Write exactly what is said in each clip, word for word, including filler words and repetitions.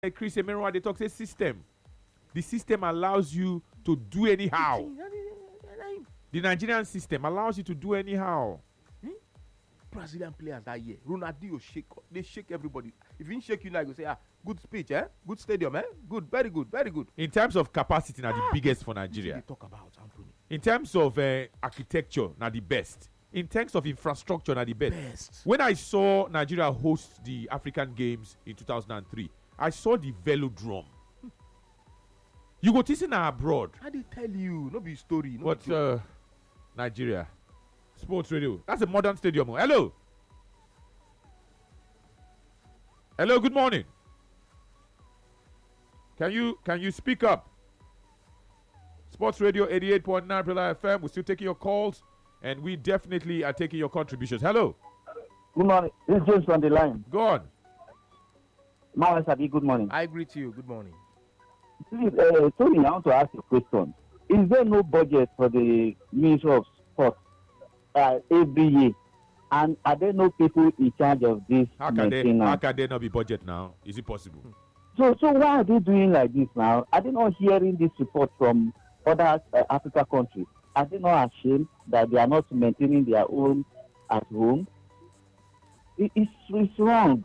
Chris Emeroa, they talk say system. The system allows you to do anyhow. The Nigerian system allows you to do anyhow. Hmm? Brazilian players that year, Ronaldinho shake, they shake everybody. If he shake you now, you say, ah, good speech, eh? Good stadium, eh? Good, very good, very good. In terms of capacity, now ah, the biggest for Nigeria. They talk about Anthony. In terms of uh, architecture, now the best. In terms of infrastructure, now the best. best. When I saw Nigeria host the African Games in two thousand three, I saw the velodrome. Hmm. You go to now abroad. How they tell you? No be story. No What? Uh, Nigeria Sports Radio. That's a modern stadium. Hello. Hello. Good morning. Can you can you speak up? Sports Radio eighty-eight point nine F M. We're still taking your calls, and we definitely are taking your contributions. Hello. Good morning. This is James on the line. Go on. Mama Sabi, good morning. I greet you. Good morning. Please, uh, Tony, I want to ask you a question. Is there no budget for the Ministry of Sport uh, every year? And are there no people in charge of this how can they, maintenance? how can there not be budget now? Is it possible? So, so why are they doing like this now? Are they not hearing this report from other uh, African countries? Are they not ashamed that they are not maintaining their own at home? It, it's, it's wrong.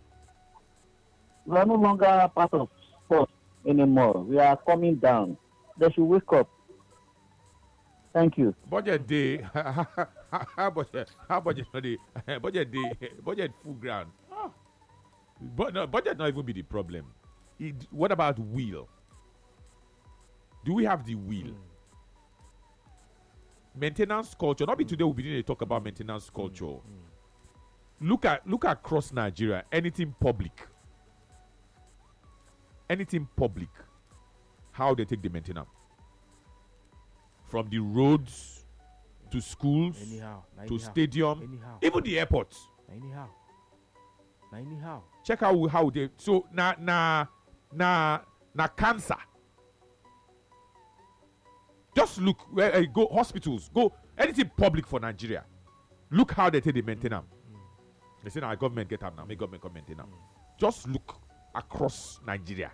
We are no longer part of sport anymore. We are coming down. They should wake up. Thank you. Budget day. How budget? How budget? Budget day. Budget full ground. But no, budget not even be the problem. It, what about will? Do we have the will? Mm. Maintenance culture. Not be today we begin to talk about maintenance culture. Mm. Mm. Look at look across Nigeria. Anything public. Anything public. How they take the maintenance. From the roads to schools anyhow, to anyhow, stadium, anyhow. even the airports. Anyhow. Anyhow. Check how how they so na na na na cancer. Just look where uh, go hospitals, go anything public for Nigeria. Look how they take the maintenance. Mm. They say now government get up now, make government come maintain now. Mm. Just look across Nigeria.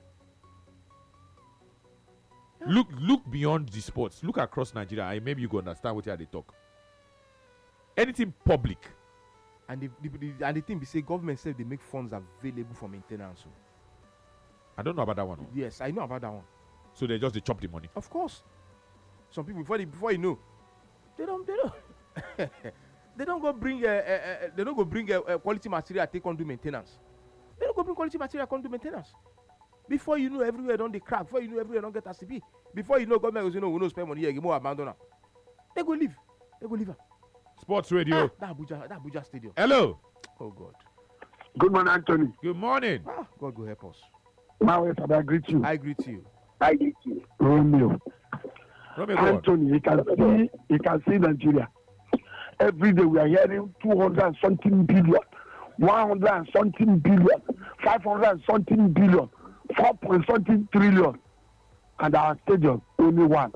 Yeah. Look look beyond the sports. Look across Nigeria, and maybe you go understand what they talk. Anything public. And the, the, the, and the thing we say government said they make funds available for maintenance. So. I don't know about that one. No. Yes, I know about that one. So they just they chop the money. Of course. Some people before they, before you know, they don't they don't they don't go bring uh, uh, uh, they don't go bring uh, uh, quality material take on do maintenance. They don't go bring quality material come do maintenance. Before you know everywhere don't they crack. Before you know everywhere don't get as to be. Before you know government goes you know we don't spend money here, give more abandon. They go leave. They go leave. Sports Radio. Ah, that Abuja, that Abuja Stadium. Hello. Oh God. Good morning, Anthony. Good morning. Ah, God go help us. My way, I greet you. I greet you. I greet you. Romeo. Romeo Anthony, you can see, you can see Nigeria. Every day we are hearing two hundred and something billion, one hundred and something billion, five hundred and something billion, four point something trillion, and our stadium only one.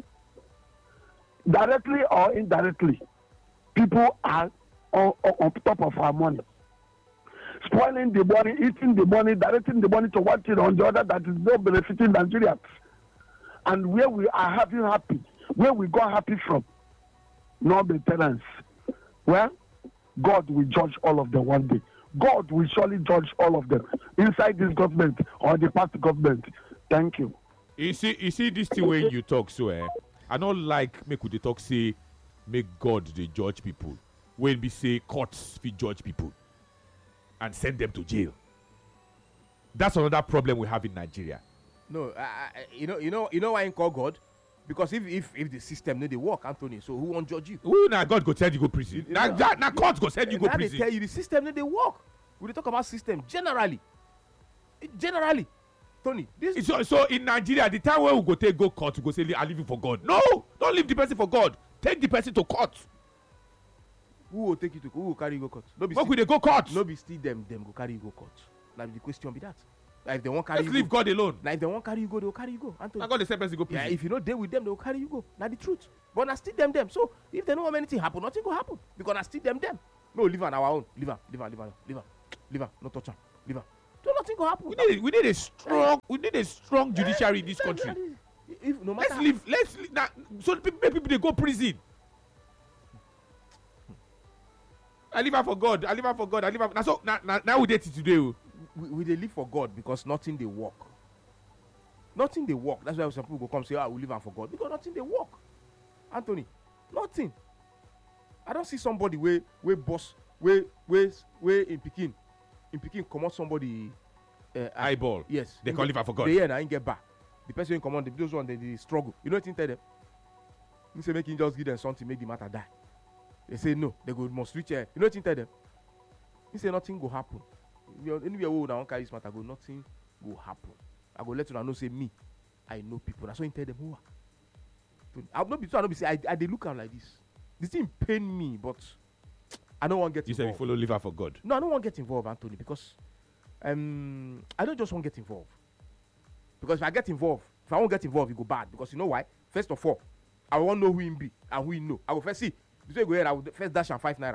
Directly or indirectly, people are on, on, on top of our money, spoiling the money, eating the money, directing the money to one thing or the other that is not benefiting Nigerians. And where we are having happy, where we got happy from, no maintenance. Well, God will judge all of them one day. God will surely judge all of them inside this government or the past government. Thank you. You see, you see this thing when you talk so eh. I don't like make we talk say make God they judge people. When we say courts we judge people and send them to jail. That's another problem we have in Nigeria. No, uh, you know, you know, you know why I call God? Because if if if the system no dey work, Anthony, so who won't judge you? Who now God go send you go prison? Now know, that now court go send you go now prison. They tell you the system no dey work. We dey talk about system generally. Generally, Tony. This so so in Nigeria, the time where we go take go court, we go say I leave you for God. No, don't leave the person for God. Take the person to court. Who will take you to who will carry you go court? No be what could they go court? No be still them them go carry you go court. Now the question be that. Now if they won't carry Let's you leave go, God alone. Now if they won't carry you go, they will carry you go. Anthony. Now God the same person go prison. Yeah, if you don't deal with them, they will carry you go. Now the truth. But now still them them. So if they don't want anything happen, nothing will happen. Because now still them them. No, leave on our own. Leave on, leave on, leave on, leave on, leave on. No touch on. Leave on. Do nothing go happen. We need, we need a strong, we need a strong judiciary in this country. If no matter Let's live, let's live, now, so the people, make people they go prison. I live out for God. I live out for God. I live out. Now, so now, now, now we did it today. oh. we, we dey live for God because nothing they work. Nothing they work. That's why some people go come say, "Ah, we live am for God," because nothing they work. Anthony, nothing. I don't see somebody where where boss where where where in Pekin, in Pekin come out somebody. Uh, Eyeball. Yes. They can't live out for God. They hear and ain't get back. The person come on, those one they, they struggle. You know what you tell them? You say make him just give them something, make the matter die. They say no, they go must reach. Uh, you know what you tell them? You say nothing go happen. Anywhere where one carry this matter go, nothing will happen. I go let you know say me, I know people. That's why you tell them who are. I'll not be so I don't be say I, I they look at like this. This thing pain me, but I don't want to get You involved. said you follow live out for God. No, I don't want to get involved, Anthony, because um I don't just want to get involved. Because if I get involved, if I won't get involved, it go bad. Because you know why? First of all, I won't know who him be and who he know. I will first see. This way go ahead, I will first dash and five naira.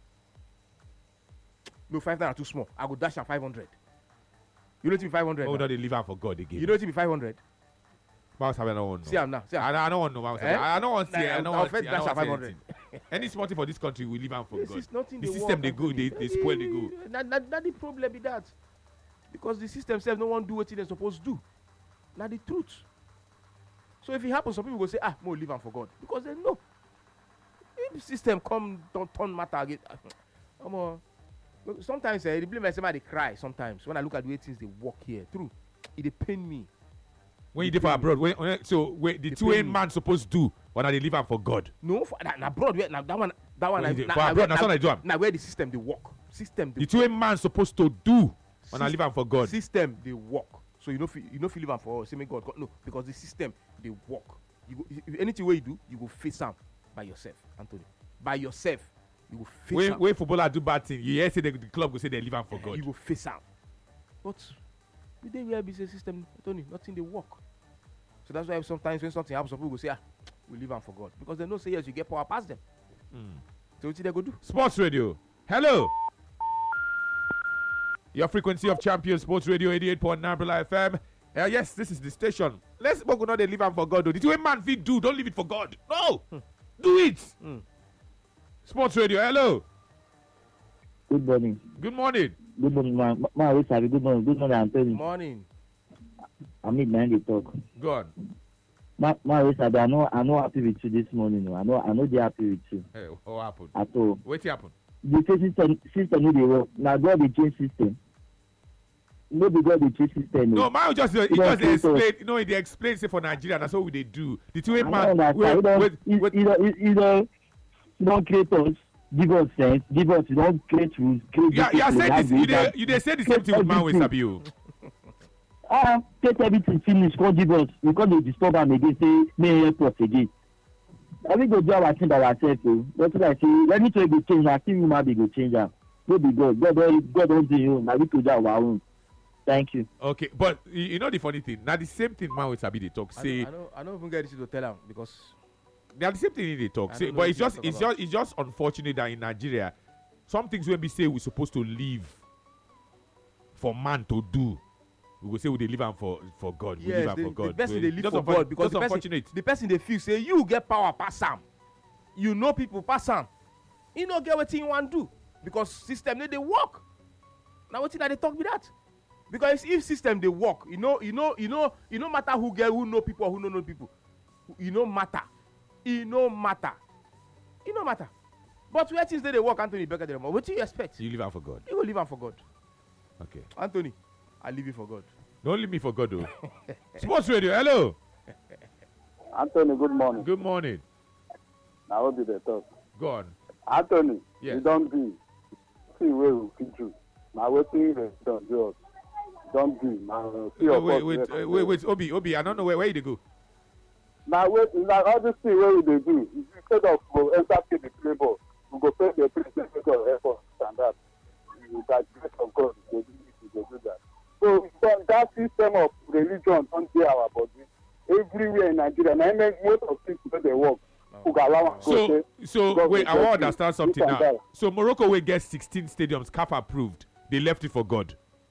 No, five naira too small. I go dash and five hundred. You know it be five hundred. Oh, no, they live out for God again. You know it be five hundred. Mouse, I don't want to See know. I'm now. See I, I'm. I don't want to know. Mouse, Eh? I don't want to see. Nah, I don't I'll want to first see. I dash don't and want five to see hundred. anything. Any small thing for this country, we live out for This God. is nothing The they system work, they go, they, Anthony. they spoil, they go. Na na na the problem be that. Because the system self no one do what they supposed to do. Now the truth. So if it happens, some people go say, ah, more live and for God. Because they know. If the system come, don't turn matter again. Um, uh, sometimes uh, the blame myself, they cry sometimes. When I look at the way things they work here. True. It dey pain me. When you live abroad, when, when, so when the They two pay end me. man supposed to do, when are they live out for God? No, for na, na abroad, where, na, that one, that one, What na, is it? na, For na, abroad, na na, so they do am. na where the system they work. System they The two end man supposed to do, when I Sys- live out for God. System they work. So you know, fi- you know, feel live for us. Say, make God, God, no, because the system they work. You go, if anything where you do, you go face them by yourself, Anthony. By yourself, you go face When, them. when footballer do bad thing, you hear say the, the club go say they live out for God. You go face them. But we dey where be say system, Anthony, nothing they work. So that's why sometimes when something happens, some people go say, ah, we live am for God, because they know say yes, you get power past them. So what they go do? Sports Radio. Hello. Your frequency of champion Sports Radio eighty-eight point nine F M. Uh, yes, this is the station. Let's go not they live out for God. Though. The two man feed do. Don't leave it for God. No. Do it. Mm. Sports Radio. Hello. Good morning. Good morning. Good morning, ma. Ma, ma always happy. Good morning. Good morning, Anthony. Morning. I mean, man, they talk. Go on. Ma, ma always happy. I know, I know happy with you this morning. oh. I know, I know they happy with you Hey, what happened? at all. What happened? The say system, system no dey work. Now God dey change system. No be God dey change system. No, oh. man, just he You just don't dey think so? explain. No, they explain say for Nigeria. That's what we they do. The two I man. don't Wait, understand. wait, You wait, don't, you, you don't, you don't, you don't create us. Give us sense. Give us. You don't create rules. Create Yeah, yeah. discipline. Say That's this. You the they, reason. you they say the same thing with man with Sabio. Ah, take everything finish. Come give us. We come dey disturb am again. Say may help us again. I think go do our thing by ourselves. Oh, that's what I say. Anything go change. Na still human being go change am. No be God. God don God don do him own. Na we to do our own. Thank you. Okay, but you, you know the funny thing. Now the same thing man with Sabi they talk. I Say don't, I don't, I don't even get this to tell them because they are the same thing they talk. I Say, don't know but what it's you just talk it's about. just it's just unfortunate that in Nigeria, some things when we say we're supposed to live for man to do, we will say we they live am for for God. We live yes, am the, for God. the person We- they live just for unfor- God because just the person, unfortunate. the person they feel say you get power pass am. You know people pass am. You no get wetin you wan do because system no dey work. Na wetin I dey talk be that. Because if system dey work, you know, you know, you know, you no matter who get who know people or who no know people, e no matter. E no matter. E no matter. But where things dey dey work, Anthony Becker dey remember. Wetin you expect? You live am for God. You go leave am for God. Okay. Anthony, I leave you for God. Don't leave me for God though. Sports Radio. Hello. Anthony, good morning. Good morning. I hope you dey talk. Go on. Anthony, Yes. you don be see wey we fit do. Na wetin you don do us. Don be na see Uh, your wait, fault wait, wey- uh, wait, wait, Obi, Obi. I don't know where where you go. Na wait na all this thing wey we dey do instead of go enter play the play ball we go play the play play play God help us and that with that grace of God we go do this we go do that. So that, that system of religion don dey our body everywhere in Nigeria na im make most of things wey dey work. Who go allow am go So, say so God wait, go I want to bless you, understand this something and now. that. So Morocco will get sixteen stadiums, C A F approved. They left it for God.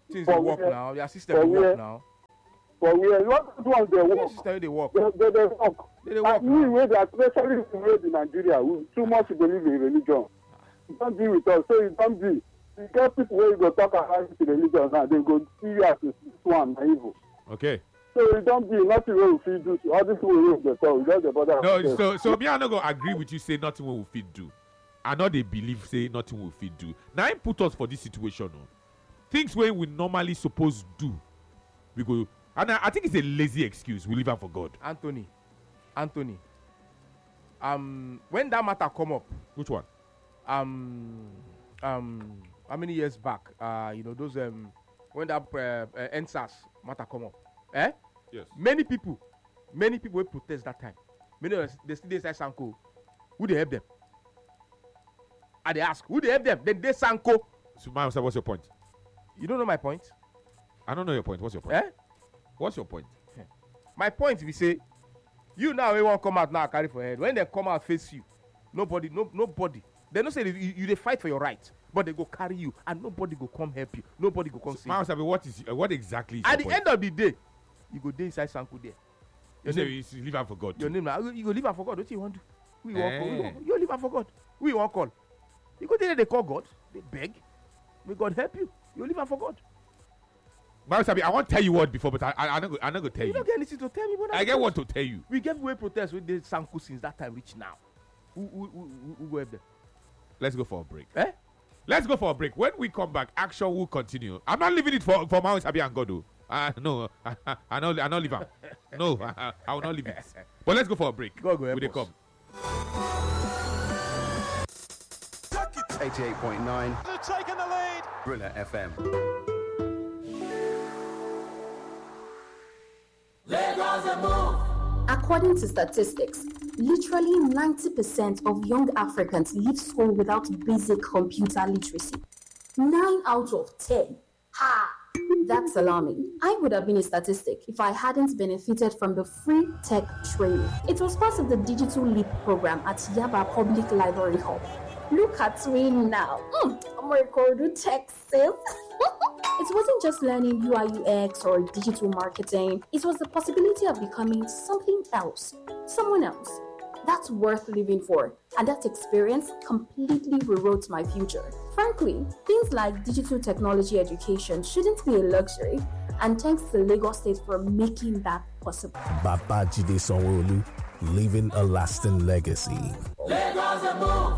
Things For they work where- now. Their system for they work where- now. For where what ones they Their work, system they work. they they they work. They dey work And we now. wey dey especially we in Nigeria, we too much believe in religion. You don't be with us, so you don't be. You get people where you go talk about this religion now, they go see you as this one na evil. Okay. So you don't be nothing wey we fit do. All these people wey dey talk, we just dey bother. No, ourselves. so so me I no go agree with you say nothing we will fit do. I know they believe say nothing we will fit do. Now it put us for this situation. No? Things when we normally supposed do, we go. And I, I think it's a lazy excuse. We leave am for God. Anthony, Anthony. Um, when that matter come up, Which one? um, um, how many years back? Uh, you know those um, when that uh, uh, N S A S matter come up, eh? Yes. Many people, many people will protest that time. Many of us, they still dey say Sanko. Who they help them? And they ask, who they help them? Then they Sanko. So, Miles, what's your point? You don't know my point, I don't know your point. What's your point? eh? What's your point? My point we say, you now we won't come out now carry for head. When they come out face you, nobody, no, nobody. They don't say they, you, you they fight for your right, but they go carry you, and nobody go come help you. Nobody go come So, save you. Miles, what is uh, what exactly is At your the point? end of the day, you go dey inside Sanko there. You Your say name, you leave am for God. your too. name now. You go leave and for God. What you want to do? Who you want call? Who you Eh. want- You leave and for God. Who you want call? You go there, they call God. They beg. May God help you. You leave and for God. Miles, I want to tell you what before, but I I I'm not go- I'm not gonna tell You you. don't get anything to tell me. But I get what to tell you. We get way protest with the Sanko since that time reach now. Who who who, who, who go help them? Let's go for a break. Eh? Let's go for a break. When we come back, action will continue. I'm not leaving it for for Miles Abi and God. Uh, no, I, I, I not I not leave am. No, I, I will not leave it. But let's go for a break. God go help We dey us. come. eighty-eight point nine They've taken the lead. Brilla F M. According to statistics, literally ninety percent of young Africans leave school without basic computer literacy. nine out of ten. Ha! That's alarming. I would have been a statistic if I hadn't benefited from the free tech training. It was part of the Digital Leap program at Yaba Public Library Hub. Look at me now. Mm, I'm a record tech sis. It wasn't just learning U I U X or digital marketing. It was the possibility of becoming something else, someone else. That's worth living for, and that experience completely rewrote my future. Frankly, things like digital technology education shouldn't be a luxury, and thanks to Lagos State for making that possible. Babajide Sanwo-Olu, leaving a lasting legacy. Lagos a move.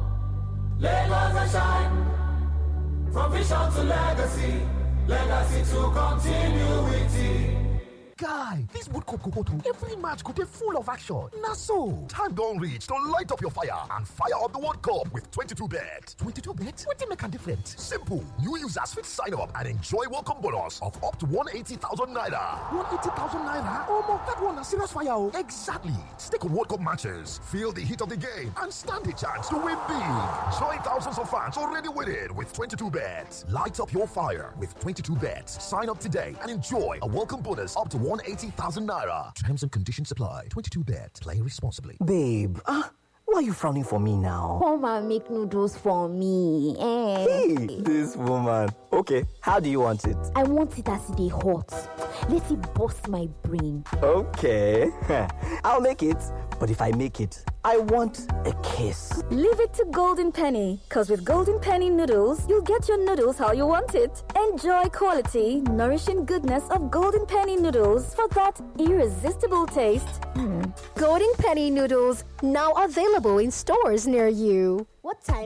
Lagos a shine. From vision to legacy. Legacy to continuity. Guy, this World Cup go go to every match could be full of action. Na so, time don't reach to light up your fire and fire up the World Cup with twenty-two bet. twenty-two bet? What do you make a difference? Simple. New users fit sign up and enjoy welcome bonus of up to one hundred eighty thousand naira. one hundred eighty thousand naira? Oh, my, that one a serious fire. Oh. Exactly. Stick on World Cup matches, feel the heat of the game, and stand a chance to win big. Join thousands of fans already winning with twenty-two bet. Light up your fire with twenty-two bet. Sign up today and enjoy a welcome bonus up to one hundred eighty thousand naira. Terms and conditions apply. twenty-two bet. Play responsibly. Babe, ah, why are you frowning for me now? Come and make noodles for me. Eh. Hey, this woman. Okay, how do you want it? I want it as they hot. Let it bust my brain. Okay, I'll make it. But if I make it, I want a kiss. Leave it to Golden Penny, because with Golden Penny noodles, you'll get your noodles how you want it. Enjoy quality, nourishing goodness of Golden Penny noodles for that irresistible taste. Mm. Golden Penny noodles, now available in stores near you. What time